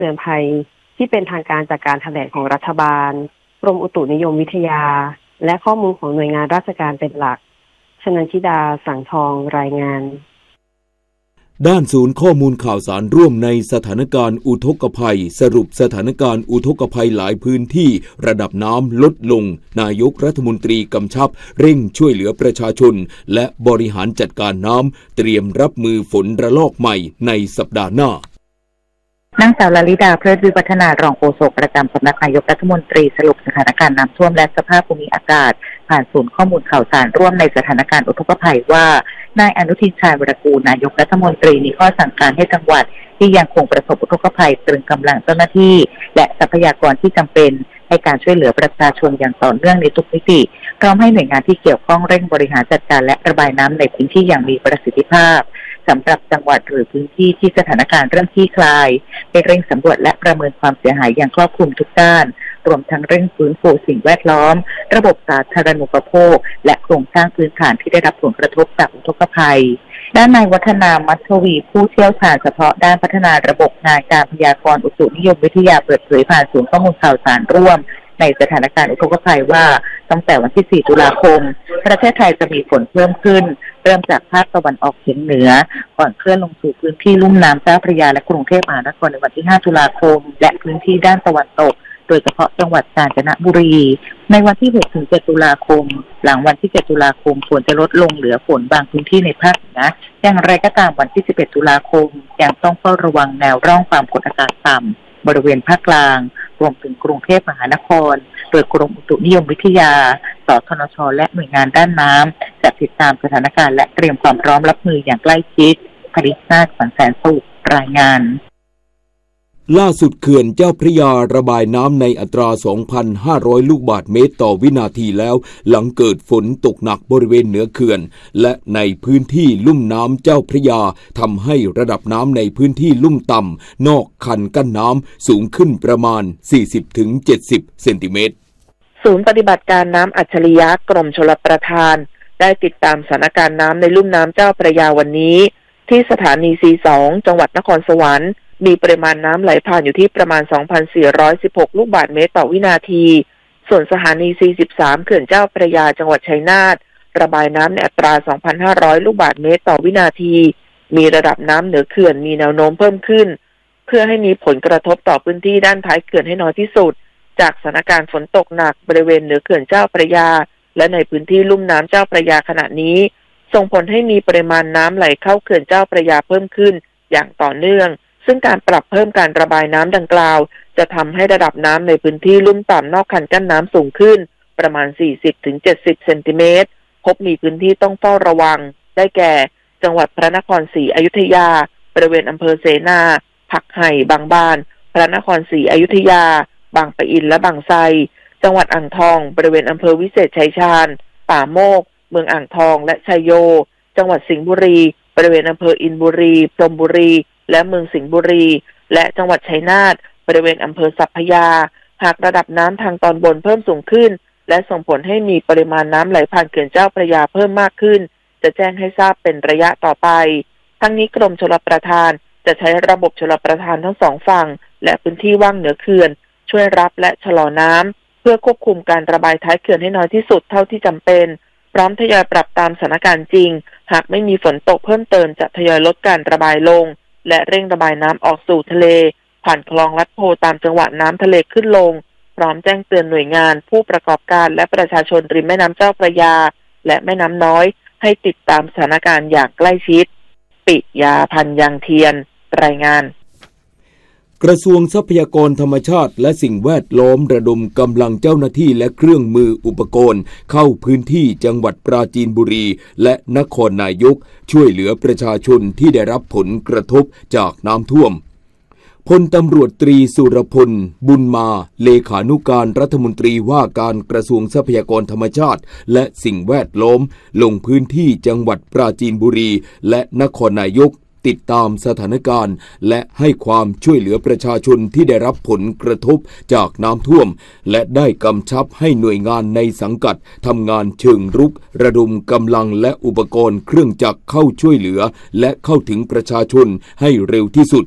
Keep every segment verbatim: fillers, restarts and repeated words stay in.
ตือนภัยที่เป็นทางการจากการแถลงของรัฐบาลกรมอุตุนิยมวิทยาและข้อมูลของหน่วยงานราชการเป็นหลักชนันชิดาสังทองรายงานด้านศูนย์ข้อมูลข่าวสารร่วมในสถานการณ์อุทกภัยสรุปสถานการณ์อุทกภัยหลายพื้นที่ระดับน้ำลดลงนายกรัฐมนตรีกำชับเร่งช่วยเหลือประชาชนและบริหารจัดการน้ำเตรียมรับมือฝนระลอกใหม่ในสัปดาห์หน้านางสาวลลิดาเพลิดวิวัฒนารองโฆษกประจำสำนักนายกรัฐมนตรีสรุปสถานการณ์น้ำท่วมและสภาพภูมิอากาศผ่านศูนย์ข้อมูลข่าวสารร่วมในสถานการณ์อุทกภัยว่านายอนุทินชาญวิรากูลนายกรัฐมนตรีมีข้อสั่งการให้จังหวัดที่ยังคงประสบอุทกภัยตรึงกำลังเจ้าหน้าที่และทรัพยากรที่จำเป็นให้การช่วยเหลือประชาชนอย่างต่อเนื่องในทุกมิติพร้อมให้หน่วยงานที่เกี่ยวข้องเร่งบริหารจัดการและระบายน้ำในพื้นที่อย่างมีประสิทธิภาพสำหรับจังหวัดหรือพื้นที่ที่สถานการณ์เริ่มคลี่คลายให้เร่งสำรวจและประเมินความเสียหายอย่างครอบคลุมทุกด้านรวมทั้งเร่งฟื้นฟูสิ่งแวดล้อมระบบสาธารณูปโภคและโครงสร้างพื้นฐานที่ได้รับผลกระทบจากอุทกภัยด้านนายวัฒนามัทวีผู้เชี่ยวชาญเฉพาะด้านพัฒนาระบบงานการพยากรณ์อุตุนิยมวิทยาเปิดเผยผ่านศูนย์ข้อมูลข่าวสารร่วมในสถานการณ์อุทกภัยว่าตั้งแต่วันที่สี่ตุลาคมประเทศไทยจะมีฝนเพิ่มขึ้นเริ่มจากภาคตะวันออกเฉียงเหนือก่อนเคลื่อนลงสู่พื้นที่ลุ่มน้ำเจ้าพระยาและกรุงเทพมหานครในวันที่ห้าตุลาคมและพื้นที่ด้านตะวันตกโดยเฉพาะจังหวัดกาญจนบุรีในวันที่หกถึงเจ็ดตุลาคมหลังวันที่เจ็ดตุลาคมฝนจะลดลงเหลือฝนบางพื้นที่ในภาคเหนืออย่างไรก็ตามวันที่สิบเอ็ดตุลาคมยังต้องเฝ้าระวังแนวร่องความกดอากาศต่ำบริเวณภาคกลางรวมถึงกรุงเทพมหานครโดยกรมอุตุนิยมวิทยาสทนชและหน่วยงานด้านน้ำจะติดตามสถานการณ์และเตรียมความพร้อมรับมืออย่างใกล้ชิดภริษนาถสังแสนสุขรายงานล่าสุดเขื่อนเจ้าพระยาระบายน้ำในอัตรา สองพันห้าร้อย ลูกบาศก์เมตรต่อวินาทีแล้วหลังเกิดฝนตกหนักบริเวณเหนือเขื่อนและในพื้นที่ลุ่มน้ำเจ้าพระยาทำให้ระดับน้ำในพื้นที่ลุ่มต่ำนอกคันกั้นน้ำสูงขึ้นประมาณ สี่สิบถึงเจ็ดสิบ เซนติเมตรศูนย์ปฏิบัติการน้ำอัจฉริยะกรมชลประทานได้ติดตามสถานการณ์น้ำในลุ่มน้ำเจ้าพระยาวันนี้ที่สถานี ซี สอง จังหวัดนครสวรรค์มีปริมาณน้ำไหลผ่านอยู่ที่ประมาณ สองพันสี่ร้อยสิบหก ลูกบาศก์เมตรต่อวินาทีส่วนสถานี ซี สิบสาม เขื่อนเจ้าพระยาจังหวัดชัยนาทระบายน้ำในอัตรา สองพันห้าร้อย ลูกบาศก์เมตรต่อวินาทีมีระดับน้ำเหนือเขื่อนมีแนวโน้มเพิ่มขึ้นเพื่อให้มีผลกระทบต่อพื้นที่ด้านท้ายเขื่อนให้น้อยที่สุดจากสถานการณ์ฝนตกหนักบริเวณเหนือเขื่อนเจ้าพระยาและในพื้นที่ลุ่มน้ำเจ้าพระยาขณะนี้ส่งผลให้มีปริมาณน้ำไหลเข้าเขื่อนเจ้าพระยาเพิ่มขึ้นอย่างต่อเนื่องซึ่งการปรับเพิ่มการระบายน้ำดังกล่าวจะทำให้ระดับน้ำในพื้นที่ลุ่มต่ำนอกคันกั้นน้ำสูงขึ้นประมาณ สี่สิบถึงเจ็ดสิบ เซนติเมตรพบมีพื้นที่ต้องเฝ้าระวังได้แก่จังหวัดพระนครศรีอยุธยาบริเวณอำเภอเสนาผักไห่บางบานพระนครศรีอยุธยาบางปะอินและบางไทรจังหวัดอ่างทองบริเวณอำเภอวิเศษชัยชาญป่าโมกเมืองอ่างทองและชัยโยจังหวัดสิงห์บุรีบริเวณอำเภออินบุรีพรหมบุรีและเมืองสิงห์บุรีและจังหวัดชัยนาทบริเวณอำเภอสัพพยาหากระดับน้ำทางตอนบนเพิ่มสูงขึ้นและส่งผลให้มีปริมาณน้ำไหลผ่านเขื่อนเจ้าพระยาเพิ่มมากขึ้นจะแจ้งให้ทราบเป็นระยะต่อไปทั้งนี้กรมชลประทานจะใช้ระบบชลประทานทั้งสองฝั่งและพื้นที่ว่างเหนือเขื่อนช่วยรับและชะลอน้ำเพื่อควบคุมการระบายท้ายเขื่อนให้น้อยที่สุดเท่าที่จำเป็นพร้อมทยอยปรับตามสถานการณ์จริงหากไม่มีฝนตกเพิ่มเติมจะทยอยลดการระบายลงและเร่งระบายน้ำออกสู่ทะเลผ่านคลองลัดโพตามจังหวะน้ำทะเลขึ้นลงพร้อมแจ้งเตือนหน่วยงานผู้ประกอบการและประชาชนริมแม่น้ำเจ้าพระยาและแม่น้ำน้อยให้ติดตามสถานการณ์อย่างใกล้ชิดปิยาพันธ์ยังเทียนรายงานกระทรวงทรัพยากรธรรมชาติและสิ่งแวดล้อมระดมกำลังเจ้าหน้าที่และเครื่องมืออุปกรณ์เข้าพื้นที่จังหวัดปราจีนบุรีและนครนายกช่วยเหลือประชาชนที่ได้รับผลกระทบจากน้ำท่วมพลตำรวจตรีสุรพลบุญมาเลขานุการรัฐมนตรีว่าการกระทรวงทรัพยากรธรรมชาติและสิ่งแวดล้อมลงพื้นที่จังหวัดปราจีนบุรีและนครนายกติดตามสถานการณ์และให้ความช่วยเหลือประชาชนที่ได้รับผลกระทบจากน้ำท่วมและได้กำชับให้หน่วยงานในสังกัดทำงานเชิงรุกระดมกำลังและอุปกรณ์เครื่องจักรเข้าช่วยเหลือและเข้าถึงประชาชนให้เร็วที่สุด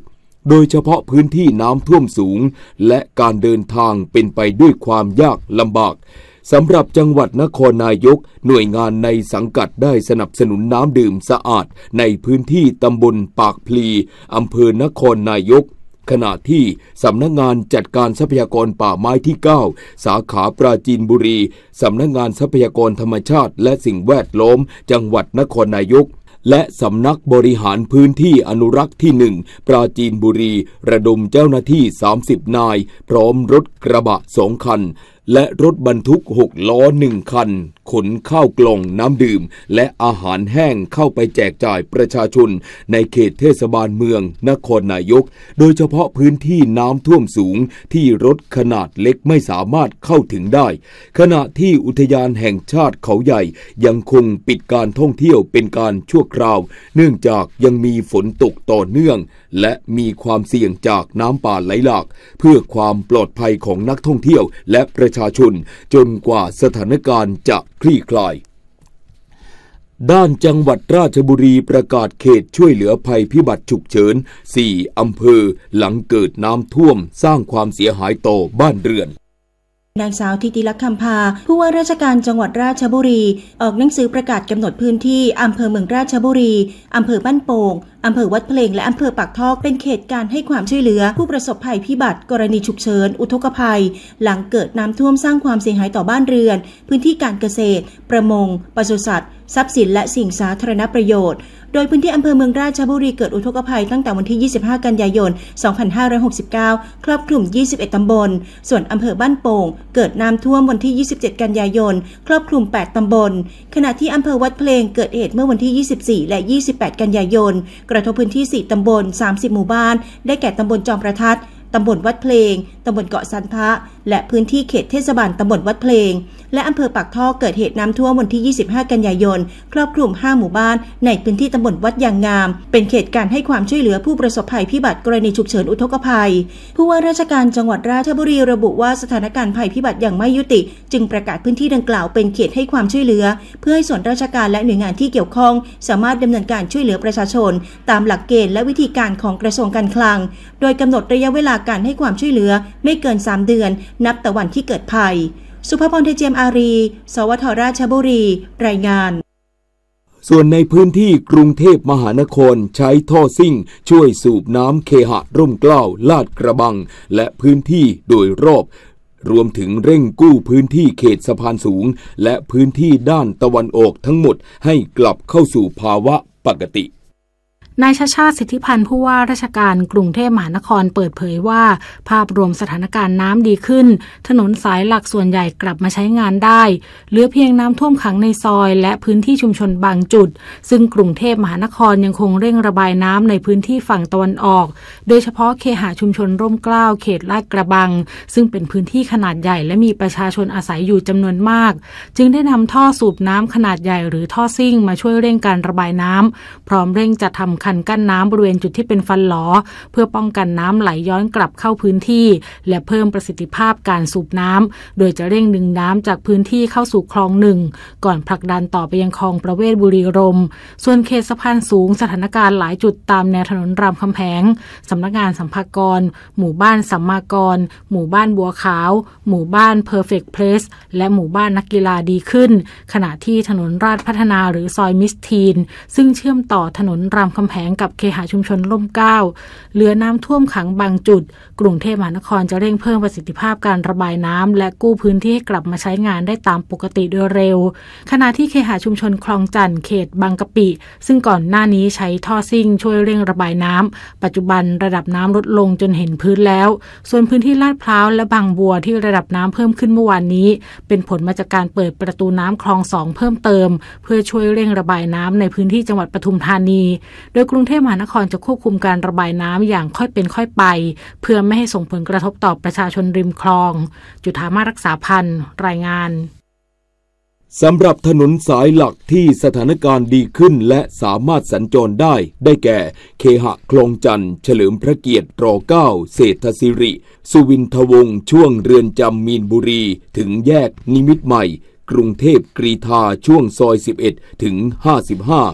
โดยเฉพาะพื้นที่น้ำท่วมสูงและการเดินทางเป็นไปด้วยความยากลำบากสำหรับจังหวัดนครนายกหน่วยงานในสังกัดได้สนับสนุนน้ำดื่มสะอาดในพื้นที่ตำบลปากพลีอำเภอนครนายกขณะที่สำนักงานจัดการทรัพยากรป่าไม้ที่เก้าสาขาปราจีนบุรีสำนักงานทรัพยากรธรรมชาติและสิ่งแวดล้อมจังหวัดนครนายกและสำนักบริหารพื้นที่อนุรักษ์ที่หนึ่งปราจีนบุรีระดมเจ้าหน้าที่สามสิบนายพร้อมรถกระบะสองคันและรถบรรทุกหกล้อหนึ่งคันขนข้าวกล่องน้ำดื่มและอาหารแห้งเข้าไปแจกจ่ายประชาชนในเขตเทศบาลเมืองนครนายกโดยเฉพาะพื้นที่น้ำท่วมสูงที่รถขนาดเล็กไม่สามารถเข้าถึงได้ขณะที่อุทยานแห่งชาติเขาใหญ่ยังคงปิดการท่องเที่ยวเป็นการชั่วคราวเนื่องจากยังมีฝนตกต่อเนื่องและมีความเสี่ยงจากน้ำป่าไหลหลากเพื่อความปลอดภัยของนักท่องเที่ยวและประชาชนจนกว่าสถานการณ์จะคลี่คลายด้านจังหวัดราชบุรีประกาศเขตช่วยเหลือภัยพิบัติฉุกเฉินสี่อำเภอหลังเกิดน้ำท่วมสร้างความเสียหายต่อบ้านเรือนนางสาวธิติลักษณ์คำพาผู้ว่าราชการจังหวัดราชบุรีออกหนังสือประกาศกำหนดพื้นที่อำเภอเมืองราชบุรีอำเภอบ้านโป่งอำเภอวัดเพลงและอำเภอปากทอกเป็นเขตการให้ความช่วยเหลือผู้ประสบภัยพิบัติกรณีฉุกเฉินอุทกภัยหลังเกิดน้ำท่วมสร้างความเสียหายต่อบ้านเรือนพื้นที่การเกษตรประมงปศุสัตว์ทรัพย์สินและสิ่งสาธารณประโยชน์โดยพื้นที่อำเภอเมืองราชบุรีเกิดอุทกภัยตั้งแต่วันที่ยี่สิบห้ากันยายนสองพันห้าร้อยหกสิบเก้าครอบคลุมยี่สิบเอ็ดตำบลส่วนอำเภอบ้านโป่งเกิดน้ำท่วมวันที่ยี่สิบเจ็ดกันยายนครอบคลุมแปดตำบลขณะที่อำเภอวัดเพลงเกิดเหตุเมื่อวันที่ยี่สิบสี่และยี่สิบแปดกันยายนกระทบพื้นที่สี่ตำบลสามสิบหมู่บ้านได้แก่ตำบลจอมประทัดตำบลวัดเพลงตำบลเกาะสันทะและพื้นที่เขตเทศบาลตำบลวัดเพลงและอำเภอปากท่อเกิดเหตุน้ำท่วมวันที่ยี่สิบห้ากันยายนครอบคลุมห้าหมู่บ้านในพื้นที่ตำบลวัดยางงามเป็นเขตการให้ความช่วยเหลือผู้ประสบภัยพิบัติกรณีฉุกเฉินอุทกภัยผู้ว่าราชการจังหวัดราชบุรีระบุว่าสถานการณ์ภัยพิบัติยังไม่ยุติจึงประกาศพื้นที่ดังกล่าวเป็นเขตให้ความช่วยเหลือเพื่อให้ส่วนราชการและหน่วยงานที่เกี่ยวข้องสามารถดำเนินการช่วยเหลือประชาชนตามหลักเกณฑ์และวิธีการของกระทรวงการคลังโดยกำหนดระยะเวลาการให้ความช่วยเหลือไม่เกินสามเดือนนับแต่วันที่เกิดภัยสุภพร เทเจียมอารี สวทราชบุรีรายงานส่วนในพื้นที่กรุงเทพมหานครใช้ท่อซิ่งช่วยสูบน้ำเคหะร่มเกล้าลาดกระบังและพื้นที่โดยรอบรวมถึงเร่งกู้พื้นที่เขตสะพานสูงและพื้นที่ด้านตะวันออกทั้งหมดให้กลับเข้าสู่ภาวะปกตินายชาติชาติสิทธิพันธ์ผู้ว่าราชการกรุงเทพมหานครเปิดเผยว่าภาพรวมสถานการณ์น้ำดีขึ้นถนนสายหลักส่วนใหญ่กลับมาใช้งานได้เหลือเพียงน้ำท่วมขังในซอยและพื้นที่ชุมชนบางจุดซึ่งกรุงเทพมหานครยังคงเร่งระบายน้ำในพื้นที่ฝั่งตะวันออกโดยเฉพาะเคหะชุมชนร่มเกล้าเขตลาดกระบังซึ่งเป็นพื้นที่ขนาดใหญ่และมีประชาชนอาศัยอยู่จำนวนมากจึงได้นำท่อสูบน้ำขนาดใหญ่หรือท่อซิ่งมาช่วยเร่งการระบายน้ำพร้อมเร่งจัดทำคันกั้นน้ำบริเวณจุดที่เป็นฟันหลอเพื่อป้องกันน้ำไหลย้อนกลับเข้าพื้นที่และเพิ่มประสิทธิภาพการสูบน้ำโดยจะเร่งดึงน้ำจากพื้นที่เข้าสู่คลองหนึ่งก่อนผลักดันต่อไปยังคลองประเวศบุรีรมย์ส่วนเขตสะพานสูงสถานการณ์หลายจุดตามแนวถนนรามคำแหงสำนักงานสัมภากรหมู่บ้านสัมมากรหมู่บ้านบัวขาวหมู่บ้าน Perfect Place และหมู่บ้านนักกีฬาดีขึ้นขณะที่ถนนราชพัฒนาหรือซอยมิสทีนซึ่งเชื่อมต่อถนนรามคำแหงกับเคหะชุมชนร่มเกล้าเหลือน้ำท่วมขังบางจุดกรุงเทพมหานครจะเร่งเพิ่มประสิทธิภาพการระบายน้ำและกู้พื้นที่ให้กลับมาใช้งานได้ตามปกติโดยเร็วขณะที่เคหะชุมชนคลองจันทร์เขตบางกะปิซึ่งก่อนหน้านี้ใช้ท่อซิ่งช่วยเร่งระบายน้ำปัจจุบันระดับน้ำลดลงจนเห็นพื้นแล้วส่วนพื้นที่ลาดพร้าวและบางบัวที่ระดับน้ำเพิ่มขึ้นเมื่อวานนี้เป็นผลมาจากการเปิดประตูน้ำคลองสองเพิ่มเติมเพื่อช่วยเร่งระบายน้ำในพื้นที่จังหวัดปทุมธานีโดยกรุงเทพมหานครจะควบคุมการระบายน้ำอย่างค่อยเป็นค่อยไปเพื่อไม่ให้ส่งผลกระทบต่อประชาชนริมคลองจุฑามาสรักษาพันธ์รายงานสำหรับถนนสายหลักที่สถานการณ์ดีขึ้นและสามารถสัญจรได้ได้แก่เคหะคลองจันทร์เฉลิมพระเกียรติรเก้าเศรษฐศิริสุวินทวงศ์ช่วงเรือนจำมีนบุรีถึงแยกนิมิตรใหม่กรุงเทพกรีฑาช่วงซอยสิบเอ็ดถึงห้าสิบห้า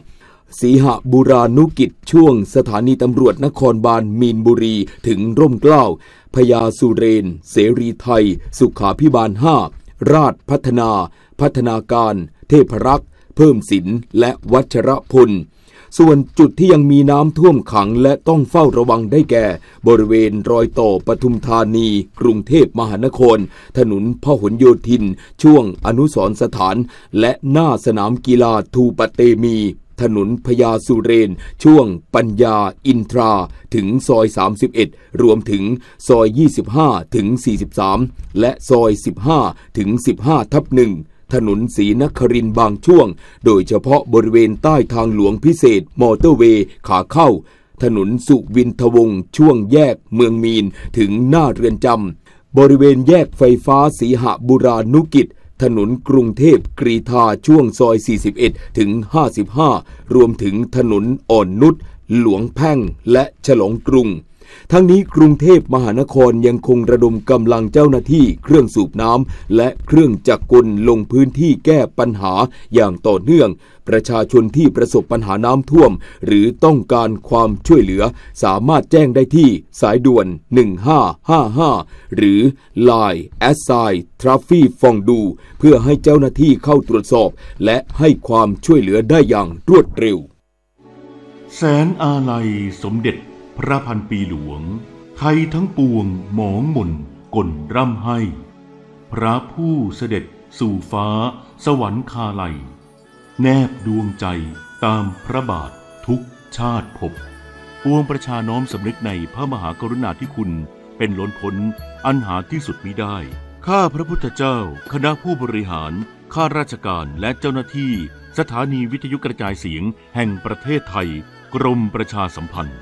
สีหบุรานุกิจช่วงสถานีตำรวจนครบาลมีนบุรีถึงร่มเกล้าพญาสุเรนเสรีไทยสุขาภิบาลห้าราชพัฒนาพัฒนาการเทพรักษ์เพิ่มศิลป์และวัชรพลส่วนจุดที่ยังมีน้ำท่วมขังและต้องเฝ้าระวังได้แก่บริเวณรอยต่อปทุมธานีกรุงเทพมหานครถนนพหลโยธินช่วงอนุสรณ์สถานและหน้าสนามกีฬาทูปะเตมีถนนพญาสุเรนช่วงปัญญาอินทราถึงซอยสามสิบเอ็ดรวมถึงซอยยี่สิบห้าถึงสี่สิบสามและซอยสิบห้าถึงสิบห้าทับหนึ่งถนนศรีนครินทร์บางช่วงโดยเฉพาะบริเวณใต้ทางหลวงพิเศษมอเตอร์เวย์ขาเข้าถนนสุวินทวงศ์ช่วงแยกเมืองมีนถึงหน้าเรือนจำบริเวณแยกไฟฟ้าสีหบุรานุกิจถนนกรุงเทพกรีฑาช่วงซอยสี่สิบเอ็ดถึงห้าสิบห้ารวมถึงถนนอ่อนนุชหลวงแพ่งและฉลองกรุงทั้งนี้กรุงเทพมหานครยังคงระดมกำลังเจ้าหน้าที่เครื่องสูบน้ำและเครื่องจักรกลลงพื้นที่แก้ปัญหาอย่างต่อเนื่องประชาชนที่ประสบปัญหาน้ำท่วมหรือต้องการความช่วยเหลือสามารถแจ้งได้ที่สายด่วนหนึ่งห้าห้าห้าหรือ ไลน์ แอท ไซน์ ทราฟฟี่ ฟองดูเพื่อให้เจ้าหน้าที่เข้าตรวจสอบและให้ความช่วยเหลือได้อย่างรวดเร็วแสนอาลัยสมเด็จพระพันปีหลวงไทยทั้งปวงหมองหม่นก่นร่ำให้พระผู้เสด็จสู่ฟ้าสวรรคาลัยแนบดวงใจตามพระบาททุกชาติภพปวงประชาน้อมสำนึกในพระมหากรุณาธิคุณเป็นล้นพ้นอันหาที่สุดมิได้ข้าพระพุทธเจ้าคณะผู้บริหารข้าราชการและเจ้าหน้าที่สถานีวิทยุกระจายเสียงแห่งประเทศไทยกรมประชาสัมพันธ์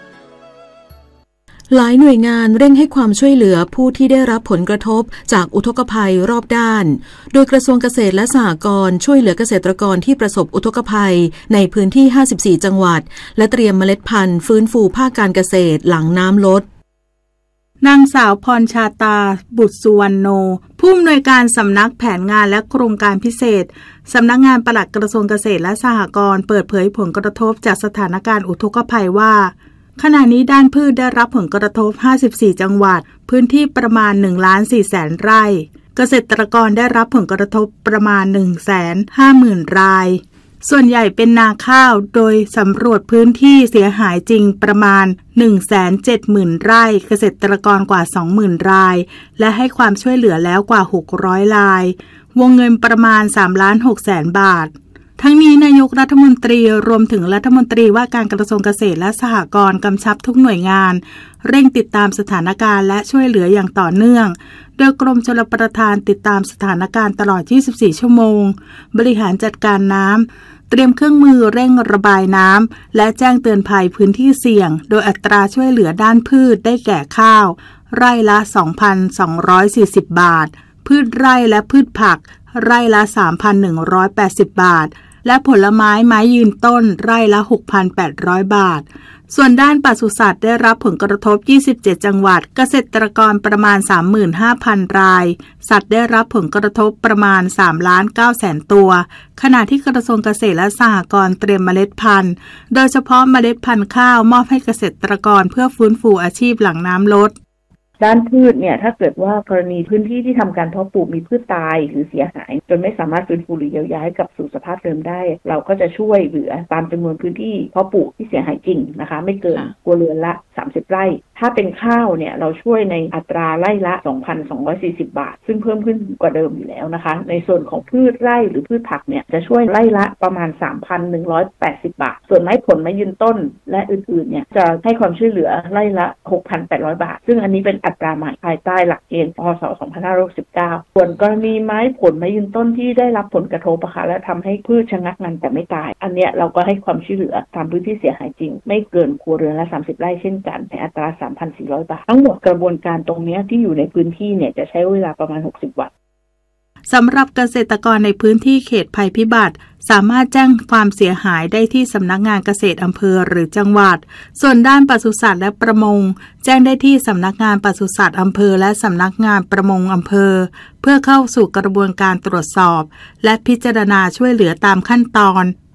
หลายหน่วยงานเร่งให้ความช่วยเหลือผู้ที่ได้รับผลกระทบจากอุทกภัยรอบด้านโดยกระทรวงเกษตรและสหกรณ์ช่วยเหลือเกษตรกรที่ประสบอุทกภัยในพื้นที่ห้าสิบสี่จังหวัดและเตรียมเมล็ดพันธุ์ฟื้นฟูภาคการเกษตรหลังน้ำลดนางสาวพรชาตาบุตรสุวรรณโนผู้อำนวยการสำนักแผนงานและโครงการพิเศษสำนักงานปลัดกระทรวงเกษตรและสหกรณ์เปิดเผยผลกระทบจากสถานการณ์อุทกภัยว่าขณะนี้ด้านพืชได้รับผลกระทบห้าสิบสี่จังหวัดพื้นที่ประมาณ หนึ่งล้านสี่แสน ไร่เกษตรกรได้รับผลกระทบประมาณ หนึ่งแสนห้าหมื่น รายส่วนใหญ่เป็นนาข้าวโดยสำรวจพื้นที่เสียหายจริงประมาณ หนึ่งแสนเจ็ดหมื่น ไร่เกษตรกรกว่า สองหมื่น รายและให้ความช่วยเหลือแล้วกว่า หกร้อย รายวงเงินประมาณ สามล้านหกแสน บาททั้งนี้นายกรัฐมนตรีรวมถึงรัฐมนตรีว่าการกระทรวงเกษตรและสหกรณ์กำชับทุกหน่วยงานเร่งติดตามสถานการณ์และช่วยเหลืออย่างต่อเนื่องโดยกรมชลประทานติดตามสถานการณ์ตลอดยี่สิบสี่ชั่วโมงบริหารจัดการน้ำเตรียมเครื่องมือเร่งระบายน้ำและแจ้งเตือนภัยพื้นที่เสี่ยงโดยอัตราช่วยเหลือด้านพืชได้แก่ข้าวไร่ละ สองพันสองร้อยสี่สิบ บาทพืชไร่และพืชผักไร่ละ สามพันหนึ่งร้อยแปดสิบ บาทและผลไม้ไม้ยืนต้นไร่ละ หกพันแปดร้อย บาทส่วนด้านปศุสัตว์ได้รับผลกระทบยี่สิบเจ็ดจังหวัดเกษตรกรประมาณ สามหมื่นห้าพัน รายสัตว์ได้รับผลกระทบประมาณ สามล้านเก้าแสน ตัวขณะที่กระทรวงเกษตรและสหกรณ์เตรียมเมล็ดพันธุ์โดยเฉพาะเมล็ดพันธุ์ข้าวมอบให้เกษตรกรเพื่อฟื้นฟูอาชีพหลังน้ำลดด้านพืชเนี่ยถ้าเกิดว่ากรณีพื้นที่ที่ทำการเพาะปลูกมีพืชตายหรือเสียหายจนไม่สามารถฟื้นฟูหรือเยียวยาให้กลับสู่สภาพเดิมได้เราก็จะช่วยเหลือตามจำนวนพื้นที่เพาะปลูกที่เสียหายจริงนะคะไม่เกินครัวเรือนละสามสิบไร่ถ้าเป็นข้าวเนี่ยเราช่วยในอัตราไร่ละ สองพันสองร้อยสี่สิบ บาทซึ่งเพิ่มขึ้นกว่าเดิมอยู่แล้วนะคะในส่วนของพืชไร่หรือพืชผักเนี่ยจะช่วยไร่ละประมาณ สามพันหนึ่งร้อยแปดสิบ บาทส่วนไม้ผลไม้ยืนต้นและอื่นๆเนี่ยจะให้ความช่วยเหลือไร่ละ หกพันแปดร้อย บาทซึ่งอันนี้เป็นอัตราใหม่ภายใต้หลักเกณฑ์พ.ศ. สองพันห้าร้อยหกสิบเก้าส่วนกรณีไม้ผลไม้ยืนต้นที่ได้รับผลกระทบนะคะและทำให้พืชชะงักงันแต่ไม่ตายอันเนี้ยเราก็ให้ความช่วยเหลือตามพื้นที่เสียหายจริงไม่เกินครัวเรือนละสามสิบไร่เช่นกันในอัตรา สามพันสี่ร้อย บาททั้งหมดกระบวนการตรงนี้ที่อยู่ในพื้นที่เนี่ยจะใช้เวลาประมาณหกสิบวันสำหรับเกษตรกรในพื้นที่เขตภัยพิบัติสามารถแจ้งความเสียหายได้ที่สำนักงานเกษตรอำเภอหรือจังหวัดส่วนด้านปศุสัตว์และประมงแจ้งได้ที่สำนักงานปศุสัตว์อำเภอและสำนักงานประมงอำเภอเพื่อเข้าสู่กระบวนการตรวจสอบและพิจารณาช่วยเหลือตามขั้นตอน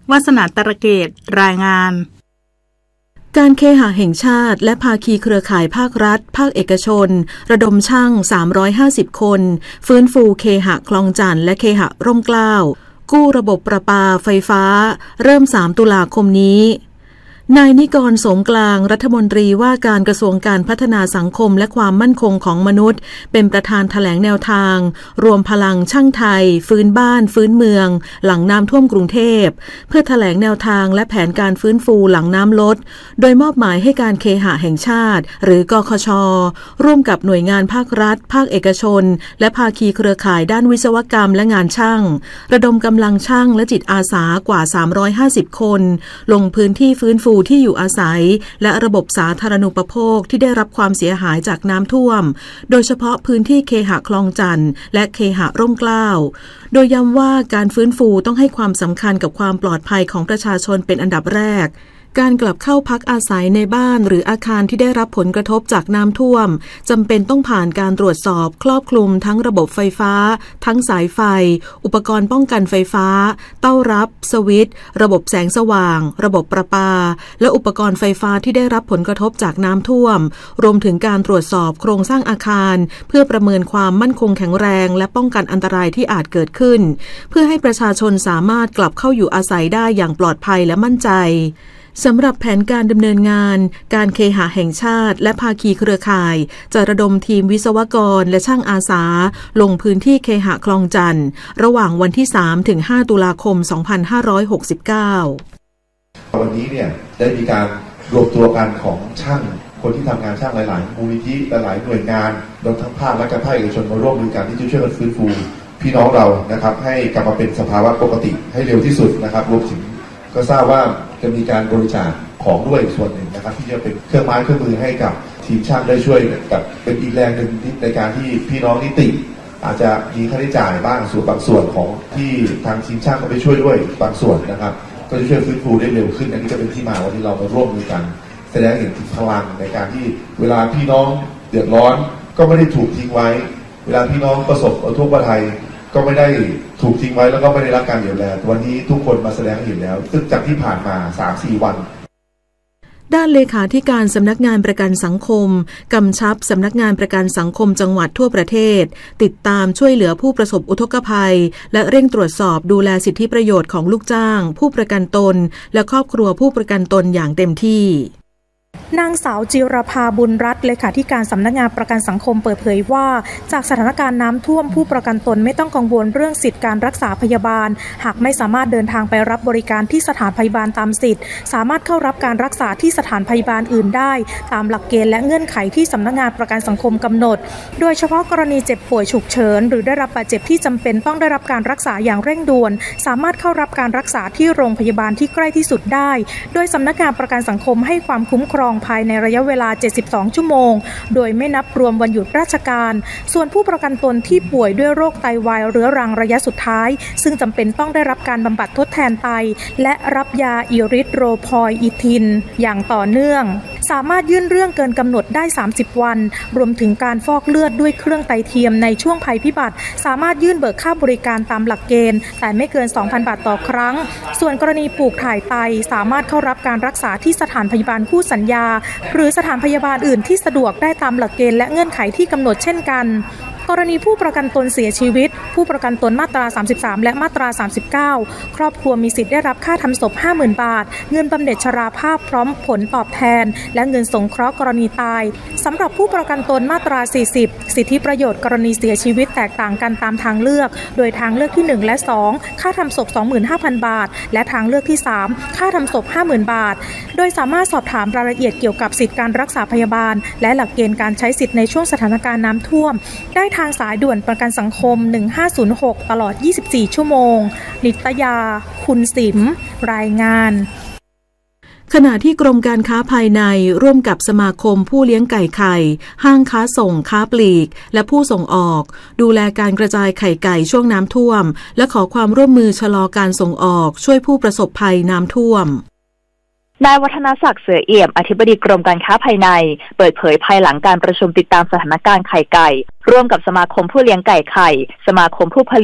วาสนาตระเกตรายงานการเคหะแห่งชาติและภาคีเครือข่ายภาครัฐภาคเอกชนระดมช่างสามร้อยห้าสิบคนฟื้นฟูเคหะคลองจันทน์และเคหะร่มเกล้ากู้ระบบประปาไฟฟ้าเริ่มสามตุลาคมนี้นายนิกร โสมกลางรัฐมนตรีว่าการกระทรวงการพัฒนาสังคมและความมั่นคงของมนุษย์เป็นประธานแถลงแนวทางรวมพลังช่างไทยฟื้นบ้านฟื้นเมืองหลังน้ำท่วมกรุงเทพเพื่อแถลงแนวทางและแผนการฟื้นฟูหลังน้ำลดโดยมอบหมายให้การเคหะแห่งชาติหรือกคช.ร่วมกับหน่วยงานภาครัฐภาคเอกชนและภาคีเครือข่ายด้านวิศวกรรมและงานช่างระดมกำลังช่างและจิตอาสากว่าสามร้อยห้าสิบคนลงพื้นที่ฟื้นฟูที่อยู่อาศัยและระบบสาธารณูปโภคที่ได้รับความเสียหายจากน้ำท่วมโดยเฉพาะพื้นที่เคหะคลองจันทน์และเคหะร่มเกล้าโดยย้ำว่าการฟื้นฟูต้องให้ความสำคัญกับความปลอดภัยของประชาชนเป็นอันดับแรกการกลับเข้าพักอาศัยในบ้านหรืออาคารที่ได้รับผลกระทบจากน้ำท่วมจำเป็นต้องผ่านการตรวจสอบครอบคลุมทั้งระบบไฟฟ้าทั้งสายไฟอุปกรณ์ป้องกันไฟฟ้าเต้ารับสวิตช์ระบบแสงสว่างระบบประปาและอุปกรณ์ไฟฟ้าที่ได้รับผลกระทบจากน้ำท่วมรวมถึงการตรวจสอบโครงสร้างอาคารเพื่อประเมินความมั่นคงแข็งแรงและป้องกันอันตรายที่อาจเกิดขึ้นเพื่อให้ประชาชนสามารถกลับเข้าอยู่อาศัยได้อย่างปลอดภัยและมั่นใจสำหรับแผนการดำเนินงานการเคหะแห่งชาติและภาคีเครือข่ายจะระดมทีมวิศวกรและช่างอาสาลงพื้นที่เคหะคลองจันทน์ระหว่างวันที่ สามถึงห้า ตุลาคม สองพันห้าร้อยหกสิบเก้าวันนี้เนี่ยได้มีการรวมตัวกันของช่างคนที่ทำงานช่างหลายๆมูลนิธิหลายๆหน่วยงานรวมทั้งภาครัฐและภาคเอกชนมาร่วมมือกันที่จะช่วยกันฟื้นฟูพี่น้องเรานะครับให้กลับมาเป็นสภาวะปกติให้เร็วที่สุดนะครับรวมถึงก็ทราบว่าจะมีการบริจาคของด้วยส่วนหนึ่งนะครับที่จะเป็นเครื่องไม้เครื่องมือให้กับทีมช่างได้ช่วยกับเป็นอีกแรงหนึ่งในการที่พี่น้องนิติอาจจะมีค่าใช้จ่ายบ้างส่วนบางส่วนของที่ทางทีมช่างก็ไปช่วยด้วยบางส่วนนะครับก็จะช่วยฟื้นฟูได้เร็วขึ้นอันนี้ก็เป็นที่มาวันที่เรามาร่วมมือกันแสดงเห็นถึงพลังในการที่เวลาพี่น้องเดือดร้อนก็ไม่ได้ถูกทิ้งไว้เวลาพี่น้องประสบอุทกภัยก็ไม่ได้ถูกทิ้งไว้แล้วก็ไม่ได้รับการเยียวยาวันนี้ทุกคนมาแสดงให้เห็นแล้วซึ่งจากที่ผ่านมา สามถึงสี่ วันด้านเลขาธิการสำนักงานประกันสังคมกำชับสำนักงานประกันสังคมจังหวัดทั่วประเทศติดตามช่วยเหลือผู้ประสบอุทกภัยและเร่งตรวจสอบดูแลสิทธิประโยชน์ของลูกจ้างผู้ประกันตนและครอบครัวผู้ประกันตนอย่างเต็มที่นางสาวจิรภาบุญรัตน์เลขาธิการสำนักงานประกันสังคมเปิดเผยว่าจากสถานการณ์น้ำท่วมผู้ประกันตนไม่ต้องกังวลเรื่องสิทธิการรักษาพยาบาลหากไม่สามารถเดินทางไปรับบริการที่สถานพยาบาลตามสิทธิ์สามารถเข้ารับการรักษาที่สถานพยาบาลอื่นได้ตามหลักเกณฑ์และเงื่อนไขที่สำนักงานประกันสังคมกำหนดโดยเฉพาะกรณีเจ็บป่วยฉุกเฉินหรือได้รับบาดเจ็บที่จำเป็นต้องได้รับการรักษาอย่างเร่งด่วนสามารถเข้ารับการรักษาที่โรงพยาบาลที่ใกล้ที่สุดได้โดยสำนักงานประกันสังคมให้ความคุ้มครองภายในระยะเวลาเจ็ดสิบสองชั่วโมงโดยไม่นับรวมวันหยุดราชการส่วนผู้ประกันตนที่ป่วยด้วยโรคไตวายเรื้อรังระยะสุดท้ายซึ่งจำเป็นต้องได้รับการบำบัดทดแทนไตและรับยาอิริโทรพอยอิทินอย่างต่อเนื่องสามารถยื่นเรื่องเกินกำหนดได้สามสิบวันรวมถึงการฟอกเลือดด้วยเครื่องไตเทียมในช่วงภัยพิบัติสามารถยื่นเบิกค่าบริการตามหลักเกณฑ์แต่ไม่เกิน สองพัน บาทต่อครั้งส่วนกรณีปลูกถ่ายไตสามารถเข้ารับการรักษาที่สถานพยาบาลคู่สัญญาหรือสถานพยาบาลอื่นที่สะดวกได้ตามหลักเกณฑ์และเงื่อนไขที่กำหนดเช่นกันกรณีผู้ประกันตนเสียชีวิตผู้ประกันตนมาตราสามสิบสามและมาตราสามสิบเก้าครอบครัวมีสิทธิ์ได้รับค่าทำศพ ห้าหมื่น บาทเงินบำเหน็จชราภาพพร้อมผลตอบแทนและเงินสงเคราะห์กรณีตายสำหรับผู้ประกันตนมาตราสี่สิบสิทธิประโยชน์กรณีเสียชีวิตแตกต่างกันตามทางเลือกโดยทางเลือกที่หนึ่งและสองค่าทำศพ สองหมื่นห้าพัน บาทและทางเลือกที่สามค่าทำศพ ห้าหมื่น บาทโดยสามารถสอบถามรายละเอียดเกี่ยวกับสิทธิการรักษาพยาบาลและหลักเกณฑ์การใช้สิทธิในช่วงสถานการณ์น้ำท่วมได้ทางสายด่วนประกันสังคมหนึ่งห้าศูนย์หกตลอดยี่สิบสี่ชั่วโมงนิตยาคุณสิมรายงานขณะที่กรมการค้าภายในร่วมกับสมาคมผู้เลี้ยงไก่ไข่ห้างค้าส่งค้าปลีกและผู้ส่งออกดูแลการกระจายไข่ไก่ช่วงน้ำท่วมและขอความร่วมมือชะลอการส่งออกช่วยผู้ประสบภัยน้ำท่วมนายวัฒนศักดิ์เสือเอี่ยมอธิบดีกรมการค้าภายในเปิดเผยภายหลังการประชุมติดตามสถานการณ์ไข่ไก่ร่วมกับสมาคมผู้เลี้ยงไก่ไข่สมาคมผู้ผลิต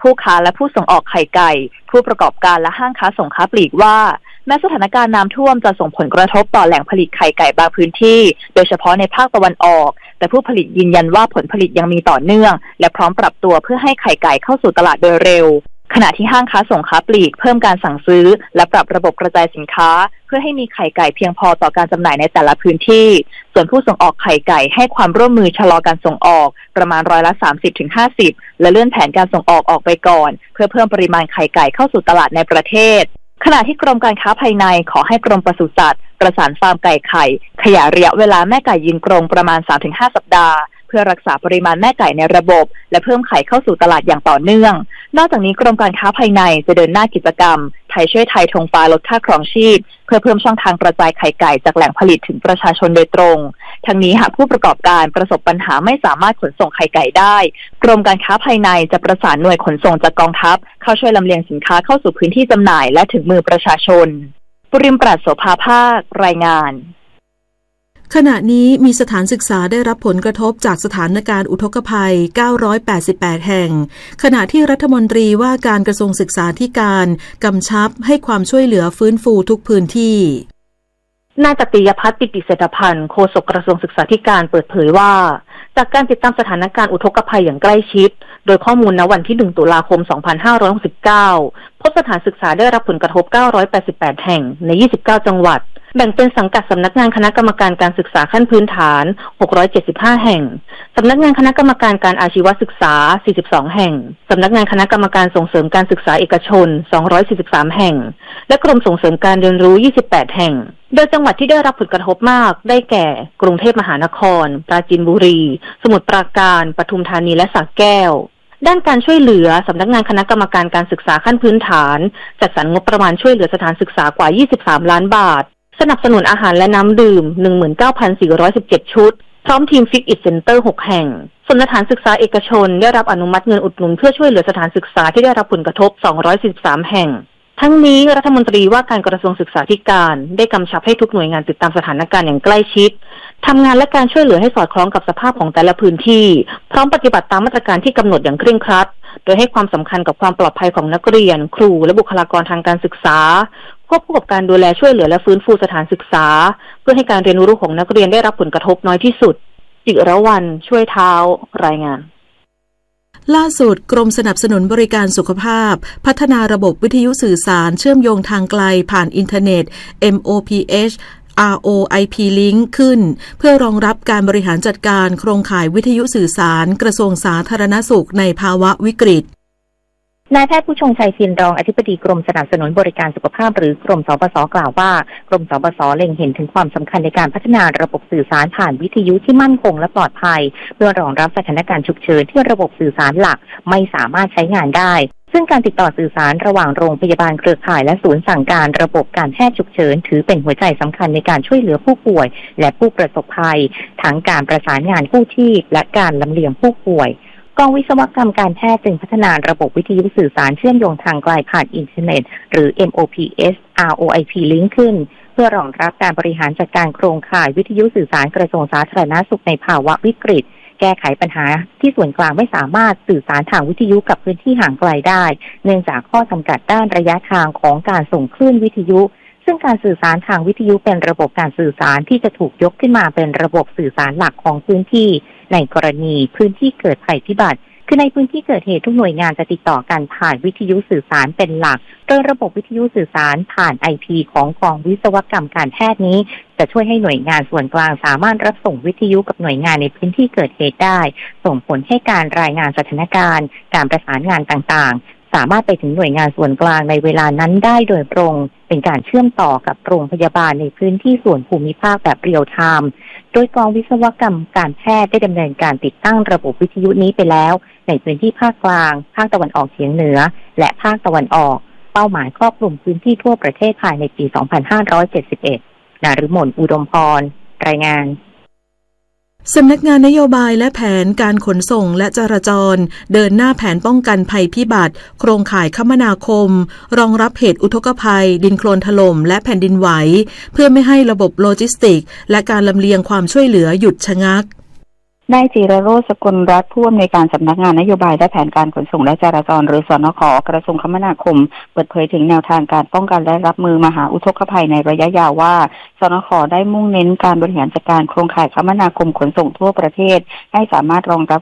ผู้ค้าและผู้ส่งออกไข่ไก่ผู้ประกอบการและห้างค้าส่งค้าปลีกว่าแม้สถานการณ์น้ำท่วมจะส่งผลกระทบต่อแหล่งผลิตไข่ไก่บางพื้นที่โดยเฉพาะในภาคตะวันออกแต่ผู้ผลิตยืนยันว่าผลผลิตยังมีต่อเนื่องและพร้อมปรับตัวเพื่อให้ไข่ไก่เข้าสู่ตลาดโดยเร็วขณะที่ห้างค้าส่งค้าปลีกเพิ่มการสั่งซื้อและปรับระบบกระจายสินค้าเพื่อให้มีไข่ไก่เพียงพอต่อการจำหน่ายในแต่ละพื้นที่ส่วนผู้ส่งออกไข่ไก่ให้ความร่วมมือชะลอการส่งออกประมาณร้อยละ สามสิบถึงห้าสิบ และเลื่อนแผนการส่งออกออกไปก่อนเพื่อเพิ่มปริมาณไข่ไก่เข้าสู่ตลาดในประเทศขณะที่กรมการค้าภายในขอให้กรมปศุสัตว์ประสานฟาร์มไก่ไข่ขยายระยะเวลาแม่ไก่ยืนกรงประมาณ สามถึงห้า สัปดาห์เพื่อรักษาปริมาณแม่ไก่ในระบบและเพิ่มไข่เข้าสู่ตลาดอย่างต่อเนื่องนอกจากนี้กรมการค้าภายในจะเดินหน้ากิจกรรมไทยช่วยไทยธงฟ้าลดค่าครองชีพเพื่อเพิ่มช่องทางกระจายไข่ไก่จากแหล่งผลิตถึงประชาชนโดยตรงทั้งนี้หากผู้ประกอบการประสบปัญหาไม่สามารถขนส่งไข่ไก่ได้กรมการค้าภายในจะประสานหน่วยขนส่งจากกองทัพเข้าช่วยลำเลียงสินค้าเข้าสู่พื้นที่จำหน่ายและถึงมือประชาชนปริมปราศโสภาภาครายงานขณะนี้มีสถานศึกษาได้รับผลกระทบจากสถานการณ์อุทกภัยเก้าร้อยแปดสิบแปดแห่งขณะที่รัฐมนตรีว่าการกระทรวงศึกษาธิการกำชับให้ความช่วยเหลือฟื้นฟูทุกพื้นที่นายจติยภัทร ปิติเศรษฐพันธ์โฆษกกระทรวงศึกษาธิการเปิดเผยว่าจากการติดตามสถานการณ์อุทกภัยอย่างใกล้ชิดโดยข้อมูลณวันที่หนึ่งตุลาคมสองพันห้าร้อยหกสิบเก้าพบสถานศึกษาได้รับผลกระทบเก้าร้อยแปดสิบแปดแห่งในยี่สิบเก้าจังหวัดแบ่งเป็นสังกัดสำนักงานคณะกรรมการการศึกษาขั้นพื้นฐานหกร้อยเจ็ดสิบห้าแห่งสำนักงานคณะกรรมการการอาชีวศึกษาสี่สิบสองแห่งสำนักงานคณะกรรมการส่งเสริมการศึกษาเอกชนสองร้อยสี่สิบสามแห่งและกรมส่งเสริมการเรียนรู้ยี่สิบแปดแห่งโดยจังหวัดที่ได้รับผลกระทบมากได้แก่กรุงเทพมหานครปราจีนบุรีสมุทรปราการปทุมธานีและสระแก้วด้านการช่วยเหลือสำนักงานคณะกรรมการการศึกษาขั้นพื้นฐานจัดสรรงบประมาณช่วยเหลือสถานศึกษากว่ายี่สิบสามล้านบาทสนับสนุนอาหารและน้ำดื่ม หนึ่งหมื่นเก้าพันสี่ร้อยสิบเจ็ด ชุดพร้อมทีมฟิกอิทเซ็นเตอร์หกแห่งส่วนสถานศึกษาเอกชนได้รับอนุมัติเงินอุดหนุนเพื่อช่วยเหลือสถานศึกษาที่ได้รับผลกระทบสองร้อยสี่สิบสามแห่งทั้งนี้รัฐมนตรีว่าการกระทรวงศึกษาธิการได้กำชับให้ทุกหน่วยงานติดตามสถานการณ์อย่างใกล้ชิดทำงานและการช่วยเหลือให้สอดคล้องกับสภาพของแต่ละพื้นที่พร้อมปฏิบัติตามมาตรการที่กำหนดอย่างเคร่งครัดโดยให้ความสำคัญกับความปลอดภัยของนักเรียนครูและบุคลากรทางการศึกษาควบคู่กับการดูแลช่วยเหลือและฟื้นฟูสถานศึกษาเพื่อให้การเรียนรู้ของนักเรียนได้รับผลกระทบน้อยที่สุดจิรวรรณช่วยเท้ารายงานล่าสุดกรมสนับสนุนบริการสุขภาพพัฒนาระบบวิทยุสื่อสารเชื่อมโยงทางไกลผ่านอินเทอร์เน็ต เอ็ม โอ พี เอช อาร์ โอ ไอ พี Link ขึ้นเพื่อรองรับการบริหารจัดการโครงข่ายวิทยุสื่อสารกระทรวงสาธารณสุขในภาวะวิกฤตนายแพทย์ผู้ชงชัยชินรองอธิบดีกรมสนับสนุนบริการสุขภาพหรือกรมสปส.กล่าวว่ากรมสปส.เล็งเห็นถึงความสำคัญในการพัฒนาระบบสื่อสารผ่านวิทยุที่มั่นคงและปลอดภัยเพื่อรองรับสถานการณ์ฉุกเฉินที่ระบบสื่อสารหลักไม่สามารถใช้งานได้ซึ่งการติดต่อสื่อสารระหว่างโรงพยาบาลเครือข่ายและศูนย์สั่งการระบบการแพทย์ฉุกเฉินถือเป็นหัวใจสำคัญในการช่วยเหลือผู้ป่วยและผู้ประสบภัยทั้งการประสานงานกู้ชีพและการลำเลียงผู้ป่วยกองวิศวกรรมการแพทย์จึงพัฒนาระบบวิทยุสื่อสารเชื่อมโยงทางไกลผ่านอินเทอร์เน็ตหรือ เอ็ม โอ พี เอช อาร์ โอ ไอ พี Link ขึ้นเพื่อรองรับการบริหารจัดการโครงข่ายวิทยุสื่อสารกระทรวงสาธารณสุขในภาวะวิกฤตแก้ไขปัญหาที่ส่วนกลางไม่สามารถสื่อสารทางวิทยุกับพื้นที่ห่างไกลได้เนื่องจากข้อจำกัดด้านระยะทางของการส่งคลื่นวิทยุซึ่งการสื่อสารทางวิทยุเป็นระบบการสื่อสารที่จะถูกยกขึ้นมาเป็นระบบสื่อสารหลักของพื้นที่ในกรณีพื้นที่เกิดภัยพิบัติคือในพื้นที่เกิดเหตุทุกหน่วยงานจะติดต่อกันผ่านวิทยุสื่อสารเป็นหลักโดยระบบวิทยุสื่อสารผ่าน ไอ พี ของกองวิศวกรรมการแพทย์นี้จะช่วยให้หน่วยงานส่วนกลางสามารถรับส่งวิทยุกับหน่วยงานในพื้นที่เกิดเหตุได้ส่งผลให้การรายงานสถานการณ์การประสานงานต่างๆสามารถไปถึงหน่วยงานส่วนกลางในเวลานั้นได้โดยตรงเป็นการเชื่อมต่อกับโรงพยาบาลในพื้นที่ส่วนภูมิภาคแบบเรียลไทม์โดยกองวิศวกรรมการแพทย์ได้ดำเนินการติดตั้งระบบวิทยุนี้ไปแล้วในพื้นที่ภาคกลางภาคตะวันออกเฉียงเหนือและภาคตะวันออกเป้าหมายครอบคลุมพื้นที่ทั่วประเทศภายในปี สองพันห้าร้อยเจ็ดสิบเอ็ด นฤมล อุดมพร รายงานสำนักงานนโยบายและแผนการขนส่งและจราจรเดินหน้าแผนป้องกันภัยพิบัติโครงข่ายคมนาคมรองรับเหตุอุทกภัยดินโคลนถล่มและแผ่นดินไหวเพื่อไม่ให้ระบบโลจิสติกและการลำเลียงความช่วยเหลือหยุดชะงักนายจิรโรจน์ สกลรัตน์ผู้อำนวยการสำนักงานนโยบายและแผนการขนส่งและจราจรหรือสนข.กระทรวงคมนาคมเปิดเผยถึงแนวทางการป้องกันและรับมือมหาอุทกภัยในระยะยาวว่าสนข.ได้มุ่งเน้นการบริหารจัดการโครงข่ายคมนาคมขนส่งทั่วประเทศให้สามารถรองรับ